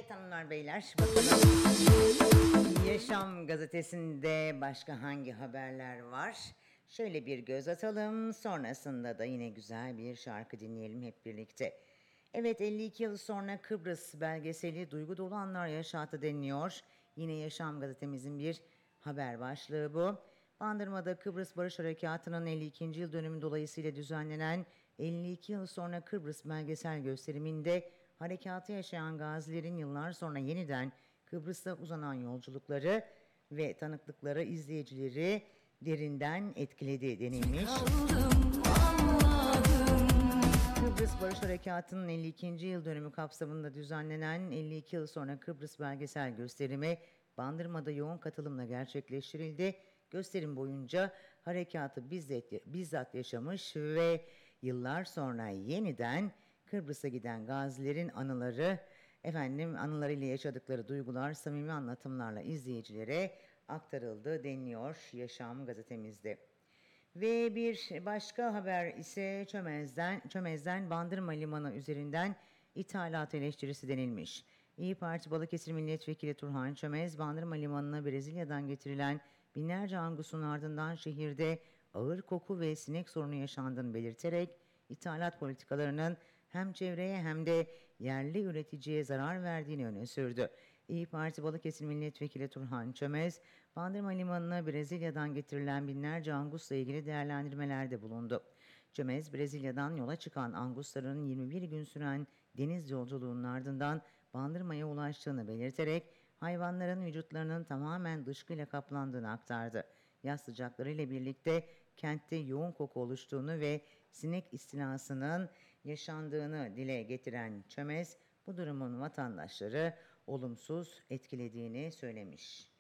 Evet hanımlar beyler, bakalım Yaşam gazetesinde başka hangi haberler var? Şöyle bir göz atalım, sonrasında da yine güzel bir şarkı dinleyelim hep birlikte. Evet, 52 yıl sonra Kıbrıs belgeseli duygu dolu anlar yaşattı deniliyor. Yine Yaşam gazetemizin bir haber başlığı bu. Bandırma'da Kıbrıs Barış Harekatı'nın 52. yıl dönümü dolayısıyla düzenlenen 52 yıl sonra Kıbrıs belgesel gösteriminde harekatı yaşayan gazilerin yıllar sonra yeniden Kıbrıs'a uzanan yolculukları ve tanıklıkları izleyicileri derinden etkiledi denilmiş. Kıbrıs Barış Harekatı'nın 52. yıl dönümü kapsamında düzenlenen 52 yıl sonra Kıbrıs belgesel gösterimi Bandırma'da yoğun katılımla gerçekleştirildi. Gösterim boyunca harekatı bizzat yaşamış ve yıllar sonra yeniden Kıbrıs'a giden gazilerin anılarıyla yaşadıkları duygular samimi anlatımlarla izleyicilere aktarıldı deniliyor Yaşam gazetemizde. Ve bir başka haber ise Çömez'den Bandırma Limanı üzerinden ithalat eleştirisi denilmiş. İyi Parti Balıkesir Milletvekili Turhan Çömez, Bandırma Limanı'na Brezilya'dan getirilen binlerce angusun ardından şehirde ağır koku ve sinek sorunu yaşandığını belirterek ithalat politikalarının hem çevreye hem de yerli üreticiye zarar verdiğini öne sürdü. İyi Parti Balıkesir Milletvekili Turhan Çömez, Bandırma Limanı'na Brezilya'dan getirilen binlerce angusla ilgili değerlendirmelerde bulundu. Çömez, Brezilya'dan yola çıkan angusların 21 gün süren deniz yolculuğunun ardından Bandırma'ya ulaştığını belirterek hayvanların vücutlarının tamamen dışkıyla kaplandığını aktardı. Yaz sıcakları ile birlikte kentte yoğun koku oluştuğunu ve sinek istilasının yaşandığını dile getiren Çömez, bu durumun vatandaşları olumsuz etkilediğini söylemiş.